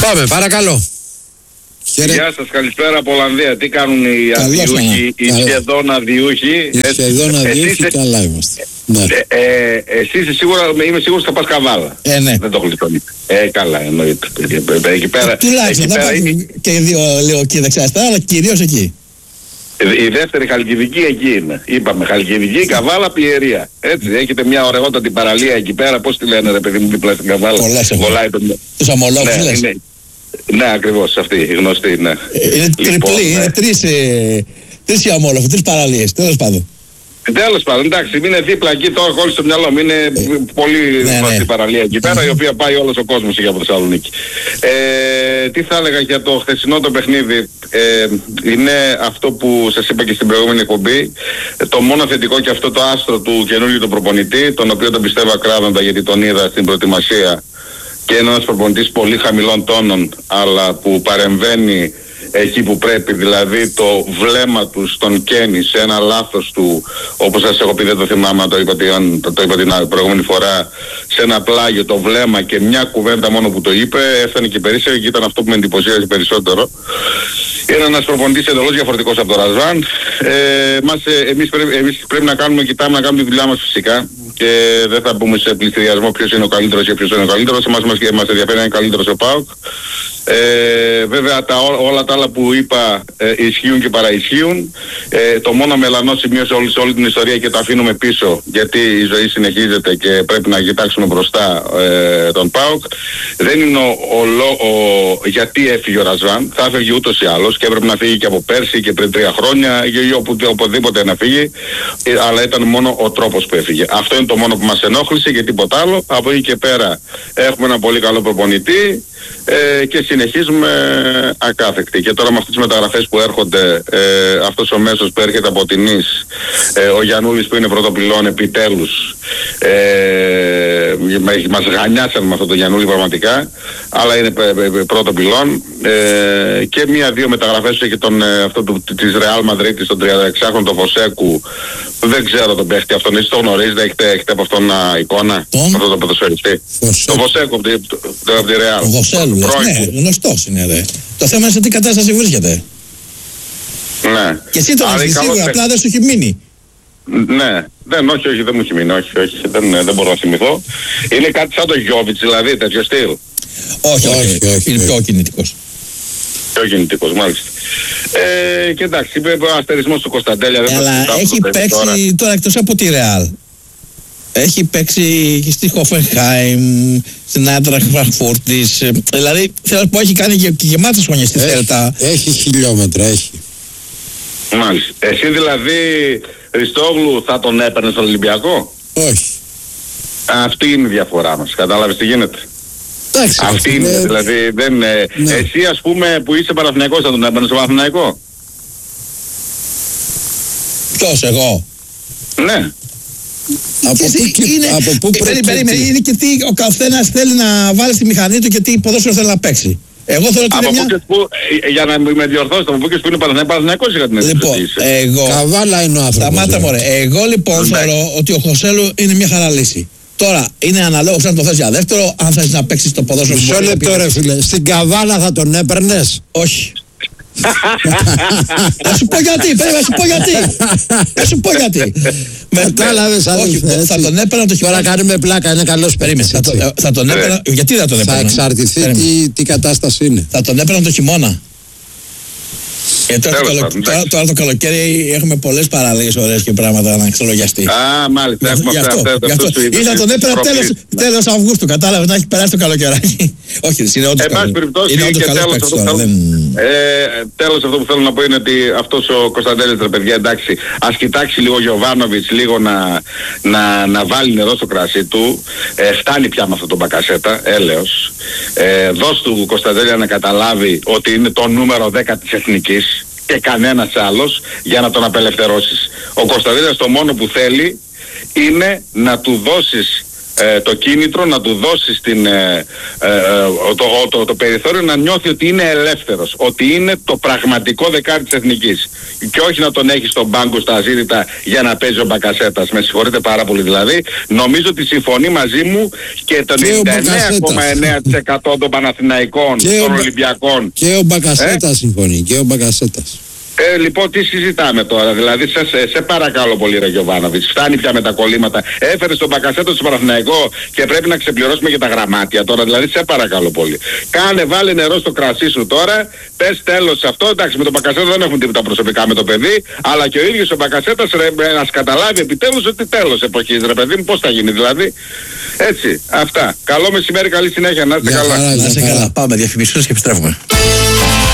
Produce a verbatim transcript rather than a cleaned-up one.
Πάμε, παρακαλώ. Γεια σας, καλησπέρα από Ολλανδία. Τι κάνουν οι αδιούχοι, οι σχεδόν αδιούχοι? Οι σχεδόν αδιούχοι, καλά είμαστε. Ναι. Ε, ε, εσείς σίγουρα, είμαι σίγουρος θα πας Καβάλα. Ε, ναι. Δεν το γλιτώνει. Ε, καλά, εννοείται. Εκεί πέρα. Τουλάχιστον θα πάμε και δύο λίγο και δεξιά-αριστερά, αλλά κυρίως εκεί. Η δεύτερη Χαλκιδική εκεί είναι. Είπαμε Χαλκιδική, Καβάλα, Πιερία. Έτσι, έχετε μια ωραιότατη παραλία εκεί πέρα. Πώς τη λένε, ρε παιδί μου, δίπλα στην Καβάλα? Πολλές έχουν. Τους αμολόγους, λες. Ναι, ναι, ακριβώς, αυτή η γνωστή, ναι. Είναι λοιπόν, τριπλή, ναι. είναι τρεις, ε, τρεις οι αμόλογοι, τρεις παραλίες, τέλος πάντων. Τέλος πάντων, εντάξει, είναι δίπλα εκεί, τώρα χωρίς στο μυαλό μου, είναι ε, πολύ ναι, γνωστή ναι. παραλία εκεί πέρα, η οποία πάει όλος ο κόσμος εκεί από Θεσσαλονίκη. Ε, τι θα έλεγα για το χθεσινό το παιχνίδι? Ε, είναι αυτό που σας είπα και στην προηγούμενη εκπομπή, το μόνο θετικό και αυτό το άστρο του καινούργιου του προπονητή, τον οποίο τον πιστεύω ακράδαντα γιατί τον είδα στην προετοιμασία και είναι ένας προπονητής πολύ χαμηλών τόνων, αλλά που παρεμβαίνει εκεί που πρέπει, δηλαδή το βλέμμα του στον Κένι σε ένα λάθος του, όπως σας έχω πει, δεν το θυμάμαι, το είπα, το, το είπα την προηγούμενη φορά, σε ένα πλάγιο το βλέμμα και μια κουβέντα μόνο που το είπε, έφτανε και περίσσευε και ήταν αυτό που με εντυπωσίασε περισσότερο. Είναι ένας προπονητής εντελώς διαφορετικός από τον Ρασβάν. Ε, μας, ε, εμείς, πρέπει, εμείς πρέπει να κάνουμε, κοιτάμε να κάνουμε τη δουλειά μας φυσικά και δεν θα μπούμε σε πληστηριασμό ποιος είναι ο καλύτερος και ποιος είναι ο καλύτερος. Εμάς μας, μας ενδιαφέρει να είναι καλύτερος ο ΠΑΟΚ. Ε, βέβαια τα, ό, όλα τα άλλα που είπα ε, ισχύουν και παραισχύουν. Ε, το μόνο μελανό σημείο σε όλη, σε όλη την ιστορία και το αφήνουμε πίσω γιατί η ζωή συνεχίζεται και πρέπει να κοιτάξουμε μπροστά ε, τον ΠΑΟΚ. Δεν είναι ο, ο, ο, ο γιατί έφυγε ο Ρασβάν. Θα έφυγε ούτως ή άλλως και έπρεπε να φύγει και από πέρσι και πριν τρία χρόνια ή οπου, οπουδήποτε να φύγει, ε, αλλά ήταν μόνο ο τρόπος που έφυγε. Αυτό είναι το μόνο που μας ενόχλησε και τίποτα άλλο. Από εκεί και πέρα έχουμε ένα πολύ καλό προπονητή ε, και συνεχίζουμε ακάθεκτοι. Και τώρα με αυτές τις μεταγραφές που έρχονται, ε, αυτός ο μέσος που έρχεται από την Ις, ε, ο Γιαννούλης που είναι πρωτοπυλών επιτέλους, ε, μας γανιάσαν με αυτό το Γιαννούλη πραγματικά, αλλά είναι πρωτοπυλών, ε, και μία-δύο μεταγραφές και τον, ε, αυτό του, της Real Madrid, τον τριανταεξάχρονο τον Φωσέκου, δεν ξέρω τον παίχτη αυτόν, εσείς το γνωρίζετε, έχετε, έχετε από αυτόν uh, εικόνα, τον? Αυτό το ποδοσφαιριστή. Τον Φωσέκου από τη, τη Real. Ο Βοσέλου, ναι, γνωστός είναι ρε. Το θέμα είναι σε τι κατάσταση βρίσκεται. Ναι. Και εσύ το έχεις σίγουρα, απλά δεν σου έχει μείνει. Ναι, δεν, όχι, όχι, δεν μου έχει μείνει, όχι, όχι, δεν, δεν μπορώ να θυμηθώ. Είναι κάτι σαν το Γιόβιτς, δηλαδή, τέτοιο στυλ. Όχι, όχι, όχι, όχι, είναι πιο κινητικός. Πιο κινητικός, μάλιστα. Ε, και εντάξει, ο αστερισμός του Κωνσταντέλια δεν αλλά το έχει παίξει τώρα. τώρα εκτός από τη Ρεάλ. Έχει παίξει και στη Χόφενχάιμ, στην Άντραχ Φραγκφούρτης. Δηλαδή, θέλω να πω, έχει κάνει και, και γεμάτες χρονιές στη Θέλτα. Έχει χιλιόμετρα, έχει. Μάλιστα. Εσύ δηλαδή, Χριστόγλου, θα τον έπαιρνες στον Ολυμπιακό? Όχι. Αυτή είναι η διαφορά μας. Κατάλαβες τι γίνεται? Εντάξει, αυτή είναι, είναι, δηλαδή, δεν είναι. Ναι. Εσύ, ας πούμε, που είσαι Παναθηναϊκός, θα τον έπαιρνες στον Παναθηναϊκό? Ποιος, εγώ? Ναι. Από πού είναι, από πού περίμενε, είναι και τι ο καθένας θέλει να βάλει στη μηχανή του και τι ποδόσφαιρο θέλει να παίξει. Εγώ θέλω από μια... που, που, για να με διορθώσετε, από πού και που είναι Παναθηναϊκός είχα την λοιπόν, εγώ... Καβάλα είναι ο άνθρωπος. Σταμάτα μωρέ. Εγώ λοιπόν ναι. θεωρώ ότι ο Χωσέλου είναι μια χαρά λύση. Τώρα είναι αναλόγως αν το θες για δεύτερο, αν θες να παίξεις το ποδόσφαιρο. Μισό λεπτό ρε φίλε, στην Καβάλα θα τον έπαιρνες? Όχι. Θα σου πω γιατί, πρέπει να σου πω γιατί. Θα σου πω γιατί. Κατάλαβες αδελφέ. Θα τον έπαιρνα το χειμώνα. Τώρα κάνουμε πλάκα, είναι καλός παίκτης. Θα τον έπαιρνα, γιατί δεν τον έπαιρνα? Θα εξαρτηθεί τι κατάσταση είναι. Θα τον έπαιρνα το χειμώνα. Ε, τώρα, το καλο... τώρα, τώρα το καλοκαίρι έχουμε πολλές παραλίες ωραίες και πράγματα να ξελογιαστεί. Α, μάλιστα. Έχουμε γι' αυτό, αυτά, γι' αυτό. Ή θα τον έπαιρνα τέλος, τέλος Αυγούστου, κατάλαβες, να έχει περάσει το καλοκαιράκι. Όχι, είναι όντως καλό. Είναι όντως καλός παίκτης τώρα. Δεν... Ε, τέλος αυτό που θέλω να πω είναι ότι αυτός ο Κωνσταντέλης, ρε παιδιά, εντάξει, ας κοιτάξει λίγο Γιοβάνοβιτς, λίγο να, να, να βάλει νερό στο κρασί του. Ε, φτάνει πια με αυτό το Μπακασέτα, έλεος. Ε, δώσ' του Κωνσταντέλια να καταλάβει ότι είναι το νούμερο δέκα της εθνικής και κανένας άλλος για να τον απελευθερώσεις. Ο Κωνσταντέλιας το μόνο που θέλει είναι να του δώσεις ε, το κίνητρο, να του δώσεις την, ε, ε, το, το, το περιθώριο να νιώθει ότι είναι ελεύθερος, ότι είναι το πραγματικό δεκάρι της Εθνικής και όχι να τον έχει στον πάγκο στα αζήτητα για να παίζει ο Μπακασέτας. Με συγχωρείτε πάρα πολύ δηλαδή. Νομίζω ότι συμφωνεί μαζί μου και το ενενήντα εννέα κόμμα εννέα τοις εκατό των Παναθηναϊκών, και των ο... Ολυμπιακών. Και ο Μπακασέτας ε? συμφωνεί, και ο Μπακασέτας. Ε, λοιπόν, τι συζητάμε τώρα, δηλαδή σε, σε, σε παρακαλώ πολύ ρε Γιωβάνοβιτς, φτάνει πια με τα κολλήματα. Έφερες τον Μπακασέτο στο Παναθηναϊκό και πρέπει να ξεπληρώσουμε και τα γραμμάτια τώρα, δηλαδή σε παρακαλώ πολύ. Κάνε, βάλε νερό στο κρασί σου τώρα, πες τέλος σε αυτό, εντάξει με τον Μπακασέτο δεν έχουν τίποτα προσωπικά με το παιδί, αλλά και ο ίδιος ο Μπακασέτας να καταλάβει επιτέλους ότι τέλος εποχής ρε παιδί μου, πώς θα γίνει δηλαδή. Έτσι, αυτά. Καλό μεσημέρι, καλή συνέχεια, να είστε καλά. Να είστε καλά, πάμε διαφημίσεις και επιστρέφουμε.